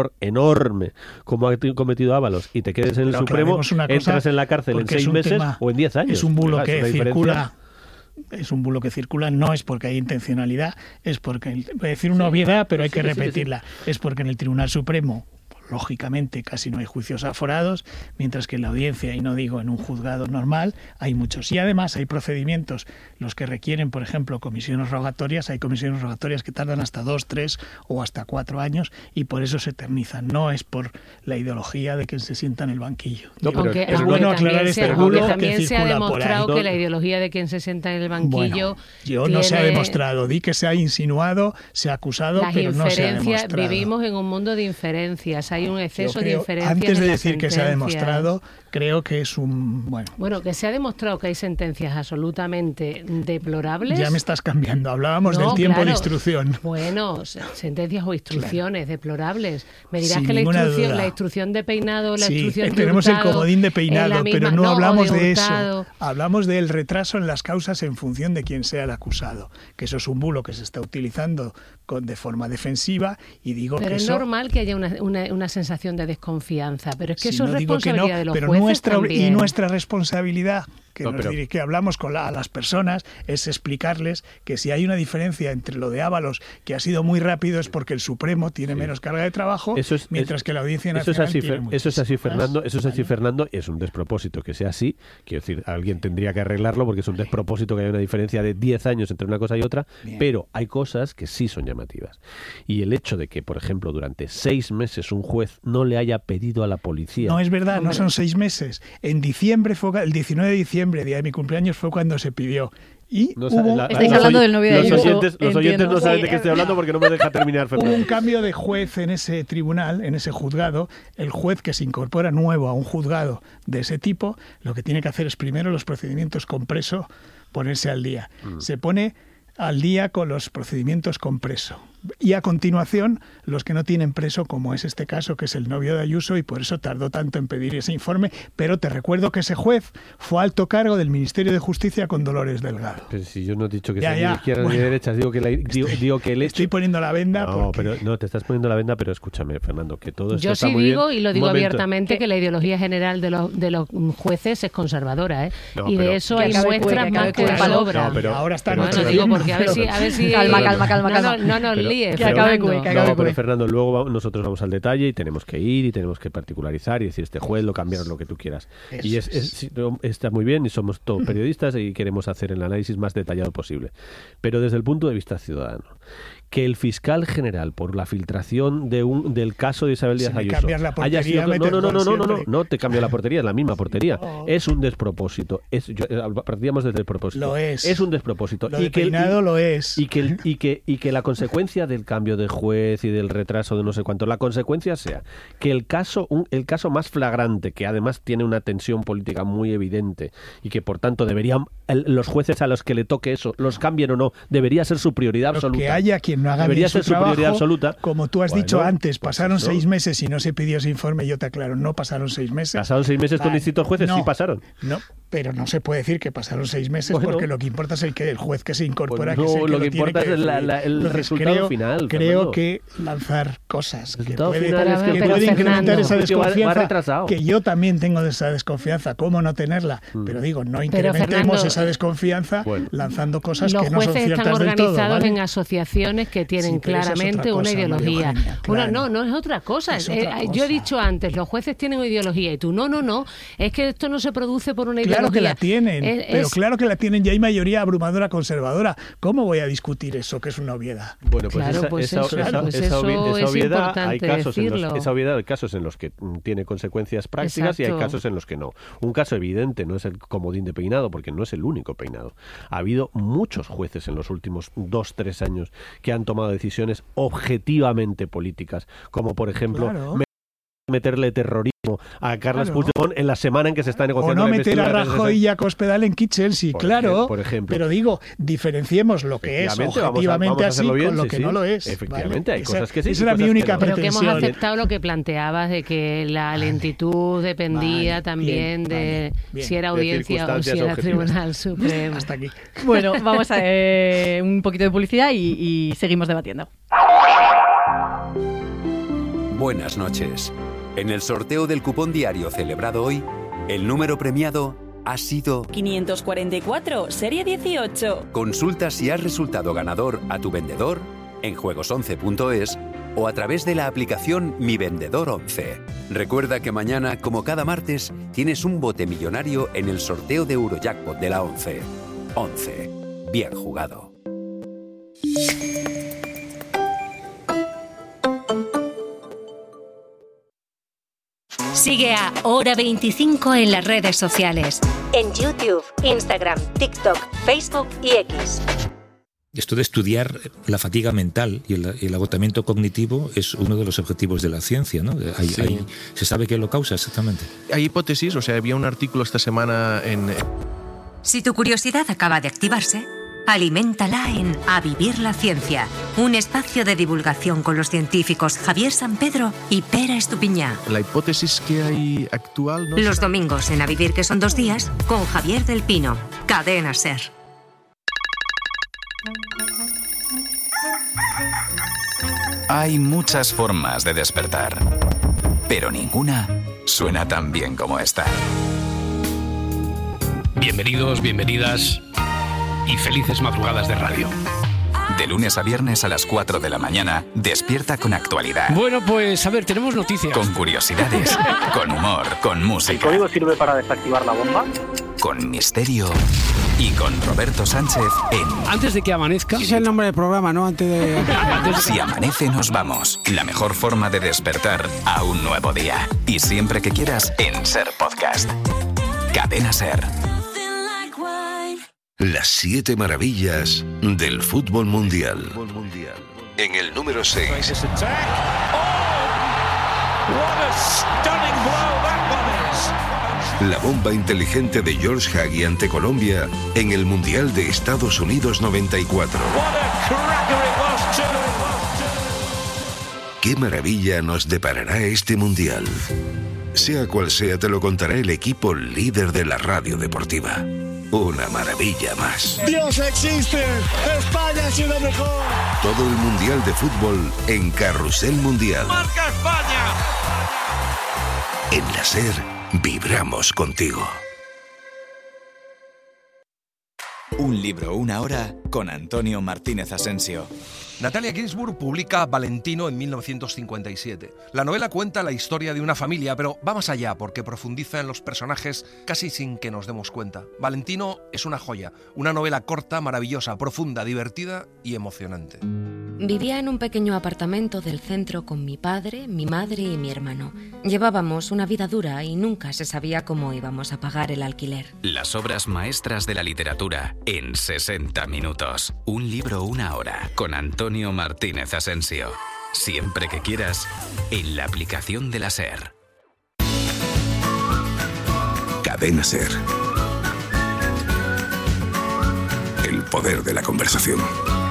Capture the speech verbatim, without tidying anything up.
error enorme como ha cometido Ábalos y te quedes en el Pero Supremo, cosa, entras en la cárcel en seis meses tema, o en diez años. Es un bulo Oiga, que es circula... Es un bulo que circula, no es porque hay intencionalidad, es porque, voy a decir una obviedad, pero hay que sí, repetirla, sí, sí. Es porque en el Tribunal Supremo, lógicamente, casi no hay juicios aforados, mientras que en la audiencia, y no digo en un juzgado normal, hay muchos. Y además hay procedimientos, los que requieren, por ejemplo, comisiones rogatorias, hay comisiones rogatorias que tardan hasta dos, tres o hasta cuatro años y por eso se eternizan. No es por la ideología de quien se sienta en el banquillo. No, pero aunque, es bueno aclarar este bulo también que se ha demostrado que la ideología de quien se sienta en el banquillo... Bueno, yo tiene... no se ha demostrado, di que se ha insinuado, se ha acusado, Las pero no se ha demostrado. Vivimos en un mundo de inferencias, hay un exceso creo, de inferencias. Antes de en decir que se ha demostrado, creo que es un... Bueno, bueno, que se ha demostrado que hay sentencias absolutamente deplorables. Ya me estás cambiando, hablábamos no, del tiempo claro. de instrucción. Bueno, sentencias o instrucciones claro. deplorables. Me dirás Sin que la instrucción, duda. la instrucción de peinado, la sí, instrucción de tenemos hurtado, el comodín de peinado, misma, pero no, no hablamos de, de hurtado. eso. Hablamos del retraso en las causas en función de quién sea el acusado. Que eso es un bulo que se está utilizando con, de forma defensiva y digo pero que es eso... normal que haya una, una, una sensación de desconfianza, pero es que si eso no es responsabilidad no, de los pero jueces nuestra, también. Y nuestra responsabilidad, que, no, nos pero... dirige, que hablamos con la, a las personas, es explicarles que si hay una diferencia entre lo de Ábalos, que ha sido muy rápido, es porque el Supremo tiene sí. menos carga de trabajo, eso es, mientras es, que la Audiencia Nacional eso es así, tiene Fer, muchas. Eso es así, Fernando, eso es así, Fernando, es un despropósito que sea así, quiero decir, alguien tendría que arreglarlo porque es un despropósito que haya una diferencia de diez años entre una cosa y otra, Bien. Pero hay cosas que sí son llamativas. Y el hecho de que, por ejemplo, durante seis meses un juez no le haya pedido a la policía... No es verdad, no son seis meses. En diciembre, fue el diecinueve de diciembre, día de mi cumpleaños, fue cuando se pidió. Y no, hubo, la, Estáis los hablando oy- del novio de los Ayuso. oyentes, los oyentes no saben de qué estoy hablando porque no me deja terminar, Fernando. Hubo un cambio de juez en ese tribunal, en ese juzgado. El juez que se incorpora nuevo a un juzgado de ese tipo, lo que tiene que hacer es primero los procedimientos con preso, ponerse al día. Mm. Se pone al día con los procedimientos con preso. Y a continuación, los que no tienen preso, como es este caso, que es el novio de Ayuso, y por eso tardó tanto en pedir ese informe. Pero te recuerdo que ese juez fue alto cargo del Ministerio de Justicia con Dolores Delgado. Pero si yo no he dicho que ya, sea ya. ni de izquierda bueno, ni de derecha, digo que, la, digo, estoy, digo que el hecho... Estoy poniendo la venda No, porque... pero no, te estás poniendo la venda, pero escúchame, Fernando, que todo esto yo está sí muy digo, bien. y lo digo Momento. abiertamente, que la ideología general de los, de los jueces es conservadora, ¿eh? No, y pero... de eso hay muestras más que de palabra. No, pero... ahora está bueno, digo porque a ver si... A ver si calma, calma, calma, calma. No, no, no nos líes, que acabe Cue, que acabe No, pero Cue. Fernando, luego va, nosotros vamos al detalle y tenemos que ir y tenemos que particularizar y decir, este juez lo cambiaron, lo que tú quieras. Eso y es, es, está muy bien y somos todos periodistas y queremos hacer el análisis más detallado posible. Pero desde el punto de vista ciudadano, que el fiscal general, por la filtración de un del caso de Isabel Díaz Ayuso, haya sido... No, no, no, no, no, no, no, no te cambia la portería, es la misma portería. No. Es un despropósito. Es, yo, partíamos desde el propósito. Lo es. Es un despropósito. Lo y de que peinado el, y, lo es. Y que, el, y, que, y que la consecuencia del cambio de juez y del retraso de no sé cuánto, la consecuencia sea que el caso, un, el caso más flagrante, que además tiene una tensión política muy evidente y que por tanto deberían el, los jueces a los que le toque eso, los cambien o no, debería ser su prioridad Lo absoluta. Que haya quien no haga debería bien ser su trabajo, su prioridad absoluta. Como tú has bueno, dicho antes, pues pasaron eso. seis meses y no se pidió ese informe, yo te aclaro, no pasaron seis meses. ¿Pasaron seis meses vale. con distintos jueces? No, sí pasaron. No, pero no se puede decir que pasaron seis meses bueno, porque lo que importa es el que el juez que se incorpora. Pues no, que es el que lo que lo importa tiene es que la, la, el Entonces, resultado creo, final. Creo Fernando. que lanzar cosas que puede, final es que que pero puede incrementar esa desconfianza, que yo también tengo de esa desconfianza, ¿cómo no tenerla? Mm. Pero digo, no incrementemos Fernando, esa desconfianza bueno, lanzando cosas que no son ciertas del todo. Los jueces están organizados ¿vale? en asociaciones que tienen sí, claramente es una cosa, ideología. Eugenia, claro. Una, no, no es otra cosa. Es otra eh, cosa. Yo he dicho antes, los jueces tienen una ideología y tú, no, no, no, es que esto no se produce por una claro ideología. Claro que la tienen, es, pero es... claro que la tienen y hay mayoría abrumadora conservadora. ¿Cómo voy a discutir eso, que es una obviedad? Bueno, pues claro, esa, pues esa, eso, esa, pues esa, eso obvi- esa es obviedad, hay casos en decirlo. los, esa obviedad hay casos en los que tiene consecuencias prácticas Exacto. y hay casos en los que no. Un caso evidente no es el comodín de peinado, porque no es el único peinado. Ha habido muchos jueces en los últimos dos, tres años que han tomado decisiones objetivamente políticas, como por ejemplo... Claro. meterle terrorismo a Carles claro. Puigdemont en la semana en que se está negociando o no la meter a Rajoy y a Cospedal en Kitchelsea, claro, por ejemplo. Pero digo, diferenciemos lo que es objetivamente vamos a, vamos así bien, con lo sí, que sí. no lo es. Efectivamente, ¿vale? hay esa, cosas que sí. Esa era mi única Pero pretensión. que hemos aceptado lo que planteabas de que la lentitud dependía vale, también bien, de vale, bien. si era audiencia o si era objetivas. Tribunal Supremo. Hasta aquí. Bueno, vamos a eh, un poquito de publicidad y, y seguimos debatiendo. buenas noches. En el sorteo del cupón diario celebrado hoy, el número premiado ha sido quinientos cuarenta y cuatro, serie dieciocho. Consulta si has resultado ganador a tu vendedor en juegos once punto es o a través de la aplicación Mi Vendedor once. Recuerda que mañana, como cada martes, tienes un bote millonario en el sorteo de Eurojackpot de la once. once. Bien jugado. Sigue a Hora veinticinco en las redes sociales. En YouTube, Instagram, TikTok, Facebook y X. Esto de estudiar la fatiga mental y el, el agotamiento cognitivo es uno de los objetivos de la ciencia, ¿no? Hay, sí. hay, ¿Se sabe qué lo causa exactamente? Hay hipótesis, o sea, había un artículo esta semana en... Si tu curiosidad acaba de activarse, aliméntala en A Vivir la Ciencia, un espacio de divulgación con los científicos Javier Sampedro y Pera Estupiñá. La hipótesis que hay actual... ¿no? Los domingos en A Vivir, que son dos días, con Javier del Pino, Cadena SER. Hay muchas formas de despertar, pero ninguna suena tan bien como esta. Bienvenidos, bienvenidas y felices madrugadas de radio. De lunes a viernes a las cuatro de la mañana, despierta con actualidad. Bueno, pues a ver, tenemos noticias. Con curiosidades, con humor, con música. ¿El código sirve para desactivar la bomba? Con misterio y con Roberto Sánchez en... Antes de que amanezca... Ese es el nombre del programa, ¿no? Antes de... Antes de... Si amanece, nos vamos. La mejor forma de despertar a un nuevo día. Y siempre que quieras, en SER Podcast. Cadena SER. Las siete maravillas del fútbol mundial. En el número seis. La bomba inteligente de George Hagi ante Colombia en el Mundial de Estados Unidos noventa y cuatro. ¿Qué maravilla nos deparará este Mundial? Sea cual sea, te lo contará el equipo líder de la radio deportiva. Una maravilla más. ¡Dios existe! ¡España ha sido mejor! Todo el Mundial de Fútbol en Carrusel Mundial. ¡Marca España! En la SER, vibramos contigo. Un libro, una hora, con Antonio Martínez Asensio. Natalia Ginzburg publica Valentino en mil novecientos cincuenta y siete. La novela cuenta la historia de una familia, pero va más allá porque profundiza en los personajes casi sin que nos demos cuenta. Valentino es una joya, una novela corta, maravillosa, profunda, divertida y emocionante. Vivía en un pequeño apartamento del centro con mi padre, mi madre y mi hermano. Llevábamos una vida dura y nunca se sabía cómo íbamos a pagar el alquiler. Las obras maestras de la literatura en sesenta minutos. Un libro, una hora, con Antonio Martínez Asensio. Siempre que quieras, en la aplicación de la SER. Cadena SER. El poder de la conversación.